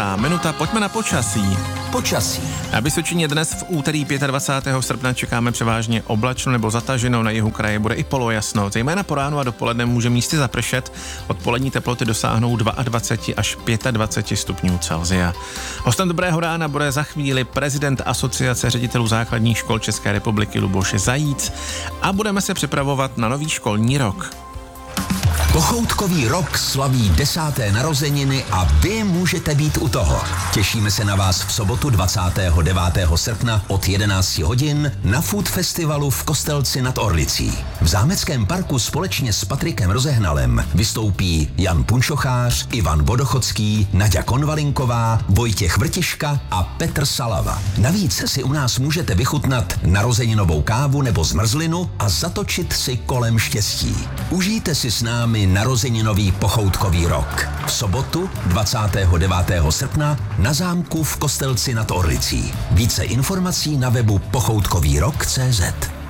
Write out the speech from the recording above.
A minuta, pojďme na počasí. Počasí. Na Vysočině dnes v úterý 25. srpna čekáme převážně oblačno nebo zataženo, na jihu kraje bude i polojasno. Zejména po ránu a dopoledne může místy zapršet. Odpolední teploty dosáhnou 22 až 25 stupňů Celsia. Hostem Dobrého rána bude za chvíli prezident Asociace ředitelů základních škol České republiky Luboš Zajíc a budeme se připravovat na nový školní rok. Pochoutkový rok slaví 10. narozeniny a vy můžete být u toho. Těšíme se na vás v sobotu 29. srpna od 11 hodin na Food Festivalu v Kostelci nad Orlicí. V Zámeckém parku společně s Patrikem Rozehnalem vystoupí Jan Punčochář, Ivan Vodochodský, Naďa Konvalinková, Vojtěch Vrtiška a Petr Salava. Navíc si u nás můžete vychutnat narozeninovou kávu nebo zmrzlinu a zatočit si kolem štěstí. Užijte si s námi narozeninový pochoutkový rok. V sobotu 29. srpna na zámku v Kostelci nad Orlicí. Více informací na webu pochoutkovýrok.cz.